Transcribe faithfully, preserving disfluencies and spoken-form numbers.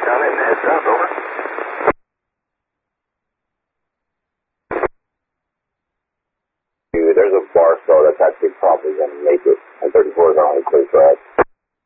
check on it and heads up, over. There's a bar star that's actually probably going to make it, and thirty-four is on a clear track.